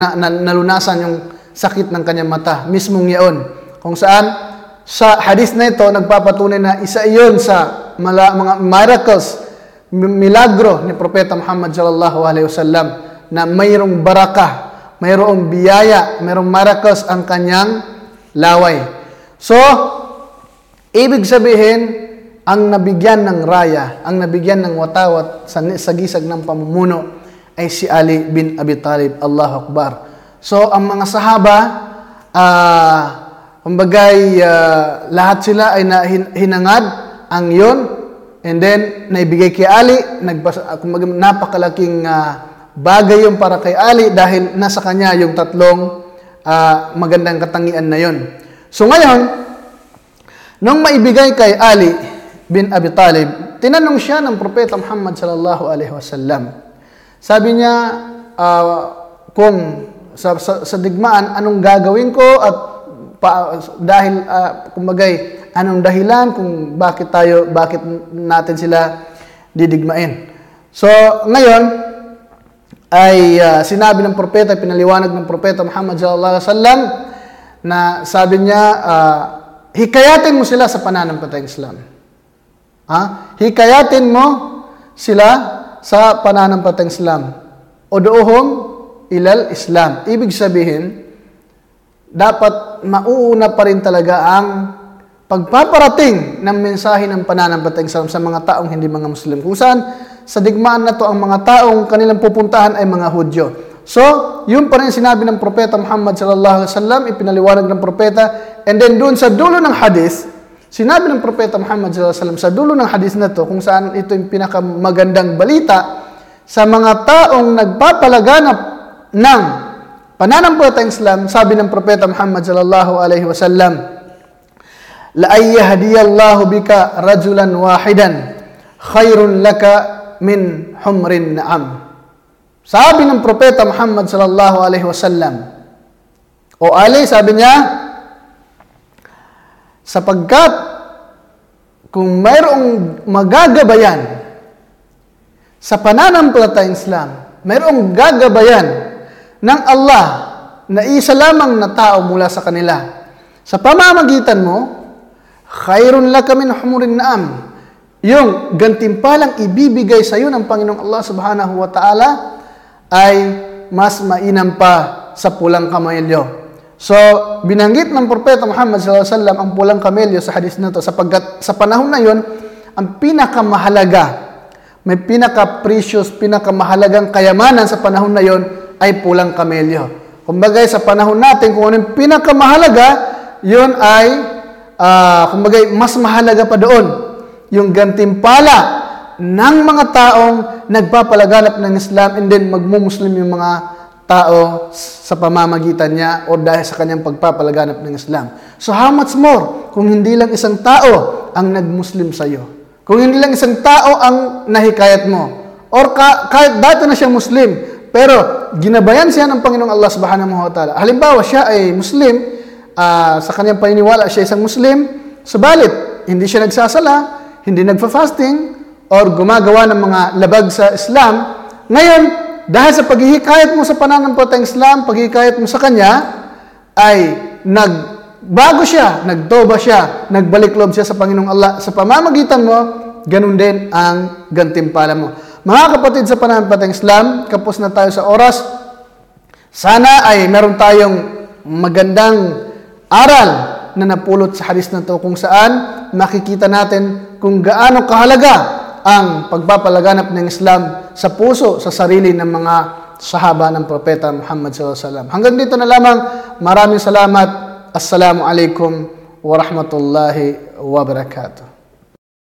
nalunasan yung sakit ng kanyang mata. Mismong yaon. Kung saan, sa hadith na ito, nagpapatunay na isa iyon sa mga miracles, milagro ni Propeta Muhammad sallallahu alaihi wasallam na mayroong baraka, mayroong biyaya, mayroong miracles ang kanyang laway. So, ibig sabihin, ang nabigyan ng raya, ang nabigyan ng watawat sa gisag ng pamumuno ay si Ali bin Abi Talib. Allahu Akbar. So, ang mga sahaba, kumbagay, lahat sila ay hinangad ang yun, and then, naibigay kay Ali, napakalaking bagay yung para kay Ali dahil nasa kanya yung tatlong magandang katangian na yun. So, ngayon, nung maibigay kay Ali bin Abi Talib, tinanong siya ng Propeta Muhammad sallallahu alaihi wasallam. Sabi niya, kung sa digmaan, anong gagawin ko at dahil, kumbagay, anong dahilan kung bakit natin sila didigmain. So, ngayon, ay sinabi ng propeta, pinaliwanag ng Propeta Muhammad sallallahu alaihi wasallam na sabi niya, hikayatin mo sila sa pananampalatayang Islam. Hikayatin mo sila sa pananampalatayang Islam. Uduuhum ilal Islam. Ibig sabihin, dapat mauuna pa rin talaga ang pagpaparating ng mensahe ng pananampalatayang Islam sa mga taong hindi mga Muslim. Kung saan, sa digmaan na to, ang mga taong kanilang pupuntahan ay mga Hudyo. So, yun pa rin sinabi ng Propeta Muhammad sallallahu alaihi wasallam, ipinaliwanag ng Propeta, and then doon sa dulo ng hadith, sinabi ng Propeta Muhammad sallallahu alaihi wasallam sa dulo ng hadith na to, kung saan ito yung pinakamagandang balita sa mga taong nagpapalaganap ng pananampalatayang Islam. Sabi ng Propeta Muhammad sallallahu alaihi wasallam, la ayyahdiyallahu bika rajulan wahidan khairun laka min humrin na'am. Sabi ng Propeta Muhammad sallallahu alaihi wasallam, o Ali, sabi niya, sapagkat kung mayroong magagabayan sa pananampalatayang Islam, mayroong gagabayan ng Allah na isa lamang na tao mula sa kanila, sa pamamagitan mo, khairun laka min humurin na'am, yung gantimpalang ibibigay sa iyo ng Panginoong Allah subhanahu wa ta'ala ay mas mainam pa sa pulang kamelyo. So, binanggit ng Propeta Muhammad sallallahu alaihi wasallam ang pulang kamelyo sa hadith na to sapagkat sa panahon na yon, ang pinakamahalaga, may pinaka-precious, pinakamahalagang kayamanan sa panahon na yon ay pulang kamelyo. Kumbaga sa panahon natin, kung ano yung pinakamahalaga, yun ay, kumbaga mas mahalaga pa doon yung gantimpala ng mga taong nagpapalaganap ng Islam and then magmumuslim yung mga tao sa pamamagitan niya o dahil sa kanyang pagpapalaganap ng Islam. So how much more kung hindi lang isang tao ang nagmuslim sa iyo? Kung hindi lang isang tao ang nahikayat mo or kahit dati na siya Muslim pero ginabayan siya ng Panginoong Allah subhanahu wa ta'ala. Halimbawa, siya ay Muslim, sa kanyang paniniwala siya isang Muslim, subalit hindi siya nagsasala, hindi nagfa-fasting, or gumagawa ng mga labag sa Islam. Ngayon, dahil sa paghihikayat mo sa pananampalatayang Islam, paghihikayat mo sa kanya, ay nagbago siya, nagtoba siya, nagbalik loob siya sa Panginoong Allah. Sa pamamagitan mo, ganun din ang gantimpala mo. Mga kapatid sa pananampalatayang Islam, kapos na tayo sa oras. Sana ay meron tayong magandang aral na napulot sa hadith na to kung saan makikita natin kung gaano kahalaga ang pagpapalaganap ng Islam sa puso, sa sarili ng mga sahaba ng Propeta Muhammad sallallahu alaihi wasallam. Hanggang dito na lamang. Maraming salamat. Assalamu alaikum wa rahmatullahi wa barakatuh.